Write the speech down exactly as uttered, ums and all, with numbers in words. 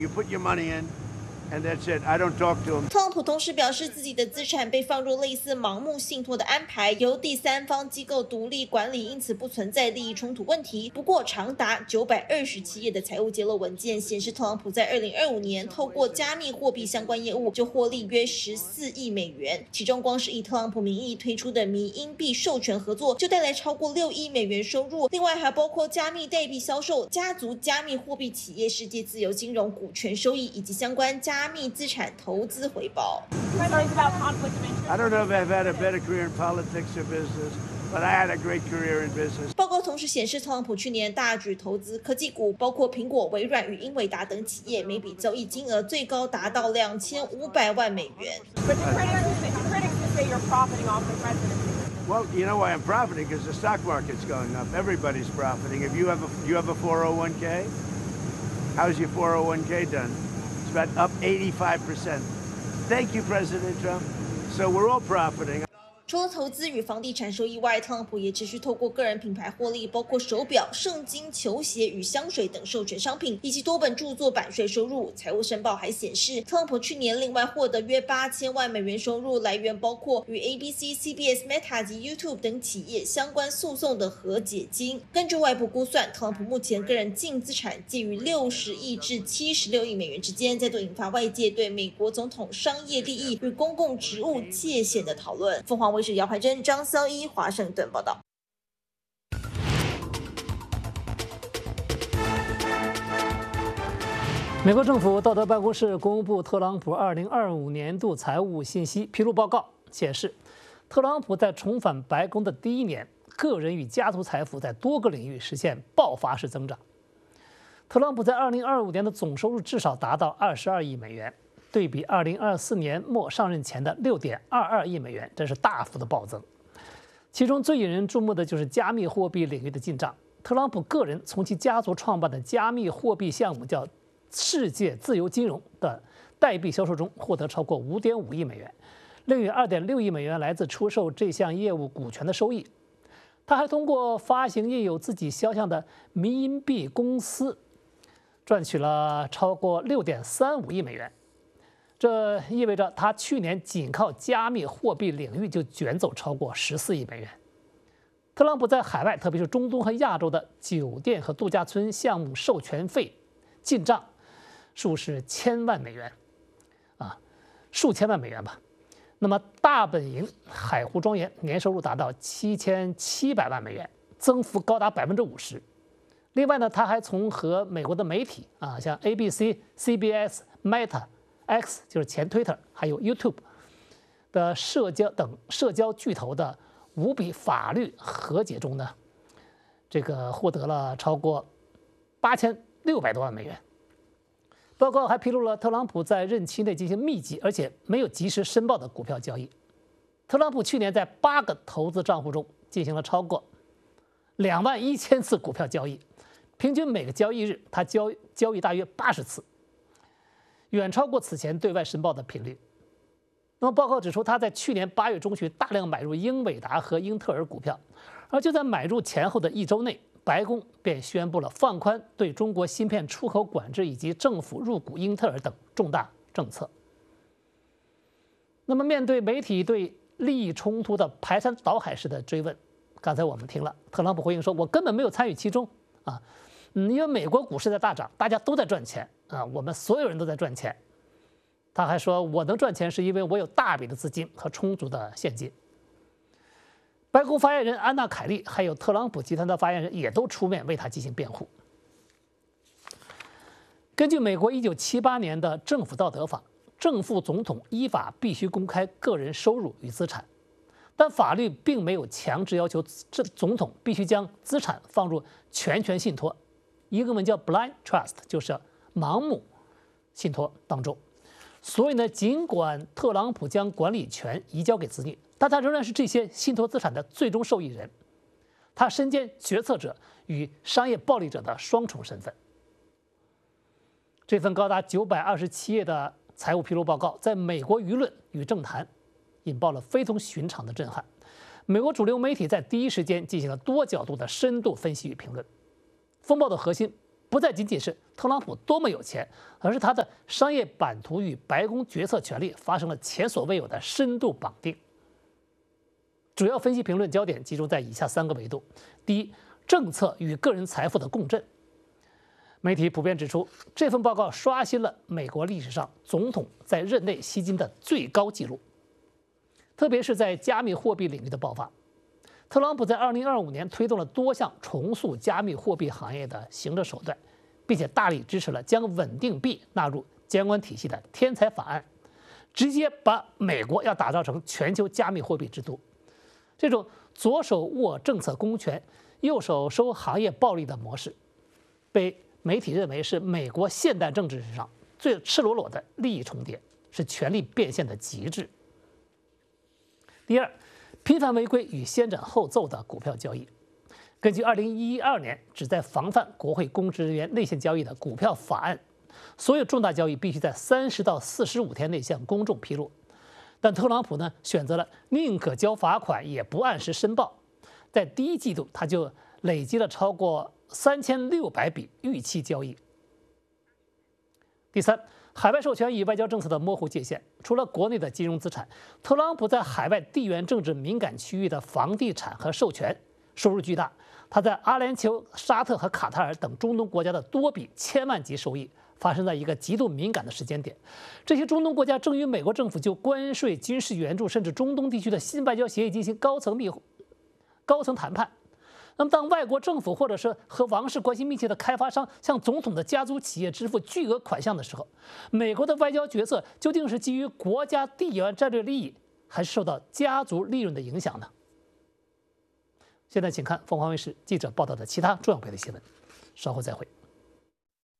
You put your money in, and that's it. I don't talk to him. 特朗普同时表示，自己的资产被放入类似盲目信托的安排，由第三方机构独立管理，因此不存在利益冲突问题。不过，长达九百二十七页的财务揭露文件显示，特朗普在二零二五年透过加密货币相关业务就获利约十四亿美元，其中光是以特朗普名义推出的迷因币授权合作就带来超过六亿美元收入。另外还包括加密代币销售、家族加密货币企业世界自由金融股权收益以及相关加密资产投资回报。 I don't know if I've had a better career in politics or business, but I had a great career in business. 报告同时显示，特朗普去年大举投资科技股，包括苹果、微软与英伟达等企业，每笔交易金额最高达到两千五百万美元。 Well, you know why I'm profiting? Because the stock market's going up. Everybody's profiting. If you have a, you have a four oh one k, how's your four oh one k done? It's about up eighty-five percent. Thank you, President Trump. So we're all profiting. 除了投资与房地产收益外，特朗普也持续透过个人品牌获利，包括手表、圣经、球鞋与香水等授权商品，以及多本著作版税收入。财务申报还显示，特朗普去年另外获得约八千万美元收入，来源包括与 A B C、C B S、Meta 及 YouTube 等企业相关诉讼的和解金。根据外部估算，特朗普目前个人净资产介于六十亿至七十六亿美元之间，再度引发外界对美国总统商业利益与公共职务界限的讨论。凤凰卫视姚怀珍、张潇一华盛顿报道。 美国政府道德办公室公布特朗普二零二五年度财务信息披露报告，显示，特朗普在重返白宫的第一年，个人与家族财富在多个领域实现爆发式增长。特朗普在二零二五年的总收入至少达到二十二亿美元。对比二零二四年末上任前的六点二二亿美元，这是大幅的暴增。其中最引人注目的就是加密货币领域的进账。特朗普个人从其家族创办的加密货币项目叫“世界自由金融”的代币销售中获得超过五点五亿美元，另有二点六亿美元来自出售这项业务股权的收益。他还通过发行印有自己肖像的迷因币公司，赚取了超过六点三五亿美元。这意味着他去年仅靠加密货币领域就卷走超过十四亿美元。特朗普在海外，特别是中东和亚洲的酒店和度假村项目授权费进账数是千万美元，啊，数千万美元吧。那么大本营海湖庄园年收入达到七千七百万美元，增幅高达百分之五十。另外呢，他还从和美国的媒体啊，像 A B C、C B S、Meta。X 就是前 Twitter， 还有 YouTube 的社交等社交巨头的五笔法律和解中呢，这个获得了超过八千六百多万美元。报告还披露了特朗普在任期内进行密集而且没有及时申报的股票交易。特朗普去年在八个投资账户中进行了超过两万一千次股票交易，平均每个交易日他交交易大约八十次。远超过此前对外申报的频率。那么报告指出，他在去年八月中旬大量买入英伟达和英特尔股票，而就在买入前后的一周内，白宫便宣布了放宽对中国芯片出口管制以及政府入股英特尔等重大政策。那么面对媒体对利益冲突的排山倒海式的追问，刚才我们听了特朗普回应说：“我根本没有参与其中啊。”嗯，因为美国股市在大涨，大家都在赚钱啊，我们所有人都在赚钱。他还说，我能赚钱是因为我有大笔的资金和充足的现金。白宫发言人安娜·凯利还有特朗普集团的发言人也都出面为他进行辩护。根据美国一九七八年的政府道德法，正副总统依法必须公开个人收入与资产，但法律并没有强制要求这总统必须将资产放入全权信托。英文叫 blind trust， 就是盲目信托当中。所以呢，尽管特朗普将管理权移交给子女，但他仍然是这些信托资产的最终受益人。他身兼决策者与商业暴力者的双重身份。这份高达九百二十七页的财务披露报告，在美国舆论与政坛引爆了非同寻常的震撼。美国主流媒体在第一时间进行了多角度的深度分析与评论。风暴的核心不再仅仅是特朗普多么有钱，而是他的商业版图与白宫决策权力发生了前所未有的深度绑定。主要分析评论焦点集中在以下三个维度：第一，政策与个人财富的共振。媒体普遍指出，这份报告刷新了美国历史上总统在任内吸金的最高纪录，特别是在加密货币领域的爆发。特朗普在二零二五年推动了多项重塑加密货币行业的行政手段，并且大力支持了将稳定币纳入监管体系的天才法案，直接把美国要打造成全球加密货币之都。这种左手握政策公权，右手收行业暴利的模式，被媒体认为是美国现代政治史上最赤裸裸的利益重叠，是权力变现的极致。第二，频繁违规与先斩后奏的股票交易。根据二零一二年旨在防范国会公职人员内线交易的股票法案，所有重大交易必须在三十到四十五天内向公众披露。但特朗普呢，选择了宁可交罚款也不按时申报，在第一季度他就累积了超过三千六百笔逾期交易。第三，海外授权与外交政策的模糊界限。除了国内的金融资产，特朗普在海外地缘政治敏感区域的房地产和授权收入巨大。他在阿联酋、沙特和卡塔尔等中东国家的多笔千万级收益发生在一个极度敏感的时间点。这些中东国家正与美国政府就关税、军事援助，甚至中东地区的新外交协议进行高层密高层谈判。那么，当外国政府或者是和王室关系密切的开发商向总统的家族企业支付巨额款项的时候，美国的外交决策究竟是基于国家地缘战略利益，还是受到家族利润的影响呢？现在请看凤凰卫视记者报道的其他重要媒体新闻，稍后再会。